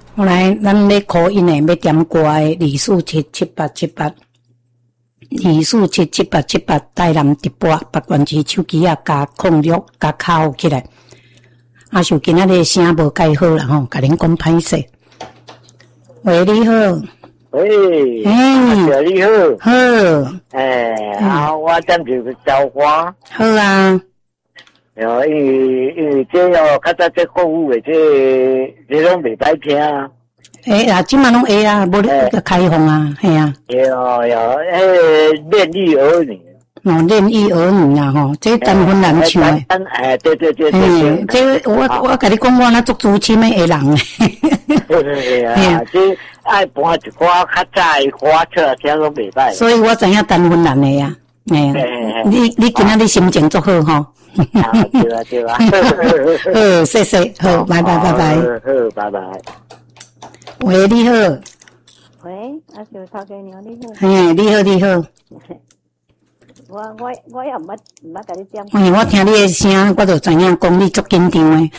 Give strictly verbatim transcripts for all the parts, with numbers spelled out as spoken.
后来咱要考音的，要点歌的，二四七七八七八，二四七七八七八，台南直播，八关市手机啊，加控录，加卡起来。啊，就今仔日声无介好啦吼，甲恁讲歹势。喂，你好。 喂，哎，你好。 好。 哎，啊，我暂时去浇花。 好啊。 哦，因为因为这哦，较早这服务的这这拢袂歹听啊。 诶啊，即满拢会啊，无咧个开放啊，系啊。 对哦，哟，迄练育儿女。 哦，练育儿女啊，吼，这单婚难唱诶。 哎，对对对对对。 这我我甲你讲，我那足资深诶艺人诶。 对对对啊，这爱搬一寡较早诶花册，听拢袂歹。 所以我知影单婚难诶呀，哎呀，你你今仔日心情足好吼。 啊，对啊对啊。 好，谢谢，好，拜拜拜拜。 好，拜拜。 喂，你好。 喂，阿小头家娘你好。 嘿，你好你好。 我我我也毋捌毋捌甲你讲。 哎，我听你的声，我就知影讲你足紧张诶。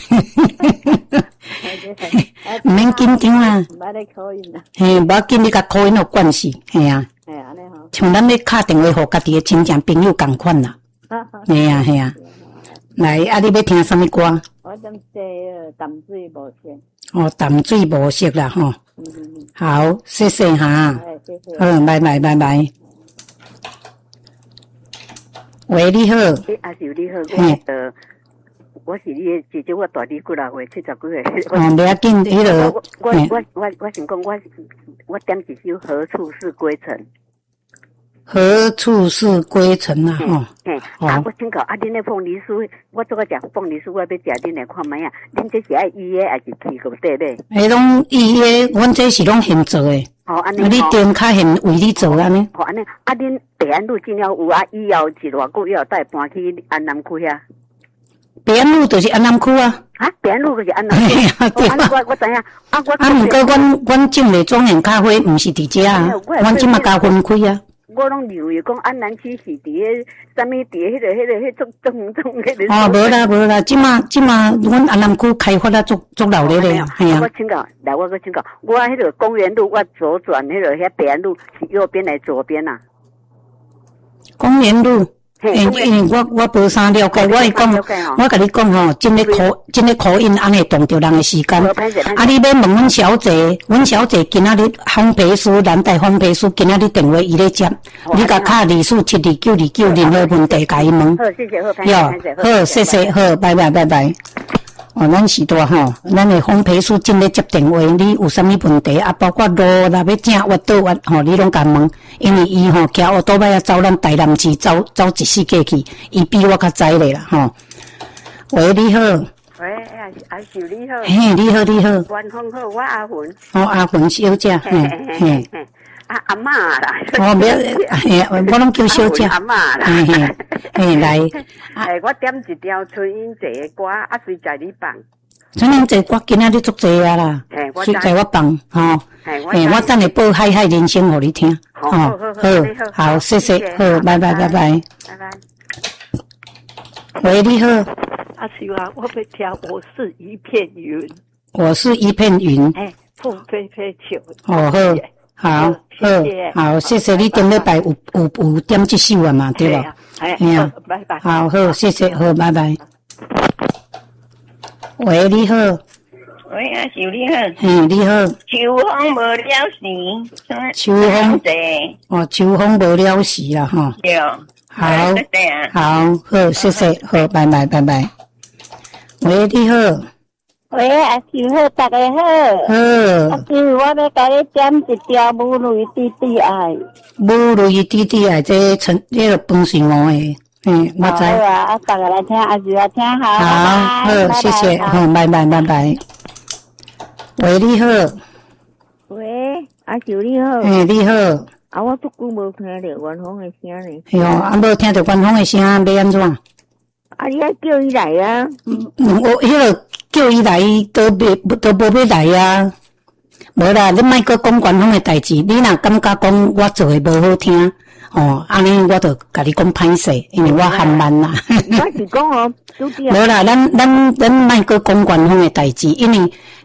毋免紧张啦。 毋捌咧考音啦。 嘿，无要紧，你甲考音有关系，嘿啊。 嘿安尼吼。 像咱咧打电话互家己诶亲戚朋友共款啦。嘿啊嘿啊。来，啊，你要听什么歌？ 我想说淡水无色。 哦，淡水无色啦吼。嗯嗯。好，谢谢哈。 谢谢。 好，拜拜拜拜。喂，你好。 诶，阿叔你好，我呃，我是你的姐姐，我大你几啊岁，七十几岁。 哦，袂要紧，迄个。 我我我我我想讲，我我点一首《何处是归程》。 何处是归程啊？吼。 嘿，啊，我请教啊，恁的凤梨酥，我做个食凤梨酥，我要食恁来看卖啊。恁这是爱预约还是去个底咧？ 诶，拢预约，阮这是拢现做诶。 哦，安尼。 你店较现为你做安尼。 哦，安尼。啊，恁北安路尽了有啊，以后是偌久以后再搬去安南区遐。 北安路就是安南区啊。 啊，北安路就是安南区。 对啊。 我我知影。啊，我。 啊，毋过阮阮种的庄园咖啡毋是伫遮啊，阮即马加分开啊。 我拢以为讲安南区是伫迄啥物伫迄个迄个迄种种种迄个。 哦，无啦无啦，即马即马阮安南区开发啊足足闹热咧，系啊。 我请教，来我个请教，我迄个公园路我左转，迄个遐北安路是右边来左边呐？ 公园路。因因为我我无啥了解，我会讲，我甲你讲吼，真个考真个考音安尼挡着人的时间。啊，你要问阮小姐，阮小姐今仔日烘焙师南大烘焙师今仔日电话伊咧接，你甲敲二四七二九二九，任何问题甲伊问。 好，谢谢，好， 好，谢谢，好，拜拜，拜拜。哦，咱时代吼，咱的烘焙师正咧接电话，你有啥物问题啊？包括路啦，要正弯倒弯，吼，你拢甲问，因为伊吼骑奥多摆啊走咱台南市走走一世界去，伊比我较知咧啦，吼。喂，你好。 喂，阿阿秀你好。 嘿，你好，你好。 元丰好，我阿文。 哦，阿文小姐，嘿，嘿。 啊，阿嬷啦。 哦，不要，嘿，我拢叫小姐。 阿嬷啦。 嘿嘿，嘿来。 诶，我点一条春英姐的歌，啊，随在你放。 春英姐歌今仔日足济啊啦，随在我放，吼。嘿，我等下播海海人生互你听。 好，好，好， 好，谢谢，好，拜拜，拜拜。 拜拜。 喂，你好。 阿秀啊，我要听《我是一片云》。 我是一片云。 哎，凤飞飞球。 哦，好。好，好，好，谢谢你顶礼拜有有有点这首啊嘛，对吧？ 哎呀，拜拜。 好好，谢谢，好，拜拜。喂，你好。 喂，阿秀你好。 嗯，你好。 秋风无了时， 秋风哦，秋风无了时啦，哈。 对。 好，好，好，谢谢，好，拜拜，拜拜。喂，你好。 喂，阿秀好，大家好。 好。 阿秀，我要甲你点一条《母泪滴滴爱》。 母泪滴滴爱，这成这个本是我的，嗯，我知。 好啊，啊，大家来听，阿秀来听，好。 好，好，谢谢，好，拜拜，拜拜。喂，你好。 喂，阿秀你好。 哎，你好。 啊，我足久无听到元丰的声呢。 哎哟，啊，无听到元丰的声，要安怎？ 啊，你爱叫伊来啊。 嗯，我迄个叫伊来，都袂都无要来啊。无啦，你莫阁讲元丰的代志，你若感觉讲我做诶无好听，哦，安尼我就甲你讲歹势，因为我含慢啦。 我是讲哦， 无啦，咱咱咱莫阁讲元丰的代志，因为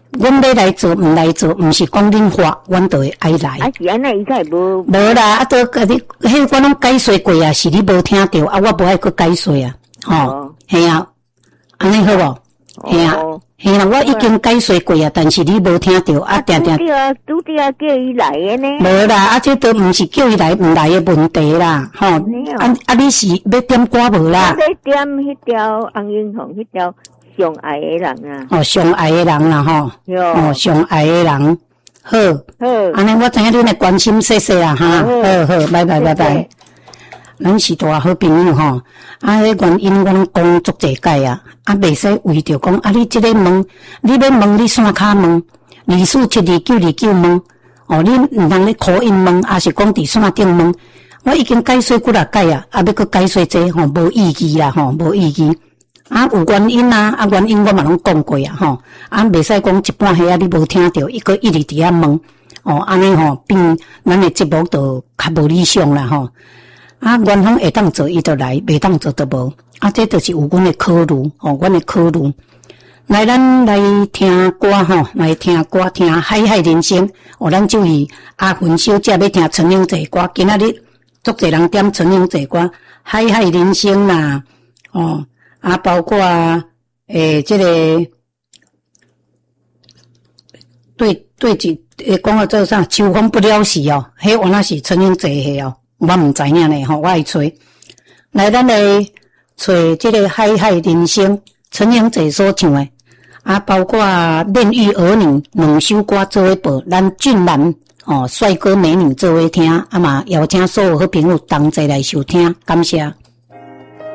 阮要来做，毋来做，毋是讲恁发，阮就会爱来。 啊是安尼，伊才会无。 无啦，啊都个你，迄我拢解说过啊，是你无听到啊，我无爱去解说啊，吼，系啊，安尼好无？系啊，系啦，我已经解说过啊，但是你无听到啊，定定。 拄着拄着叫伊来诶呢。 无啦，啊这都毋是叫伊来毋来诶问题啦，吼，啊啊你是要点歌无啦？ 我要点迄条红英雄迄条。上爱的人啊！ 哦，上爱的人啦，吼，哦，上爱的人，好，好，安尼我知影你来关心说说啦，哈，好好，拜拜拜拜，咱是大好朋友吼，啊，迄原因我拢讲足侪解啊，啊，袂使为着讲啊，你即个问，你要问你山骹问，二四七二九二九问，哦，你毋通咧口音问，还是讲伫山顶问，我已经解说几若解啊，啊，要搁解说这吼，无意义啦，吼，无意义。啊，有原因啊，啊原因我嘛拢讲过啊，吼，啊袂使讲一半下啊你无听到，伊个一直伫遐问，哦，安尼吼变咱的节目就较无理想啦，吼。啊，元芳会当做伊就来，袂当做就无，啊，这就是有阮的考虑，哦，阮的考虑。来，咱来听歌吼，来听歌，听海海人生。哦，咱就以阿芬小姐要听陈英济歌，今仔日足侪人点陈英济歌，海海人生啦，哦。啊，包括诶，这个对对一诶，讲个做啥？秋风不了时哦，迄原来是陈英济迄哦，我毋知影呢吼，我爱吹。来，咱来吹这个海海人生，陈英济所唱诶。啊，包括炼狱儿女两首歌做伙播，咱俊男哦，帅哥美女做伙听，啊嘛邀请所有好朋友同齐来收听，感谢。